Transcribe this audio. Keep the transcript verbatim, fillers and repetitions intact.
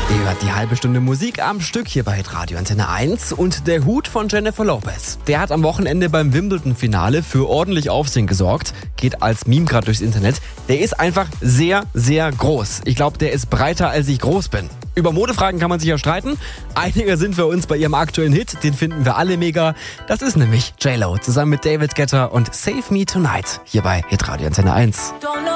Ihr hört die halbe Stunde Musik am Stück hier bei Hitradio Antenne eins und der Hut von Jennifer Lopez. Der hat am Wochenende beim Wimbledon-Finale für ordentlich Aufsehen gesorgt. Geht als Meme gerade durchs Internet. Der ist einfach sehr, sehr groß. Ich glaube, der ist breiter, als ich groß bin. Über Modefragen kann man sich ja streiten. Einiger sind für uns bei ihrem aktuellen Hit. Den finden wir alle mega. Das ist nämlich J-Lo zusammen mit David Guetta und Save Me Tonight hier bei Hitradio Antenne eins.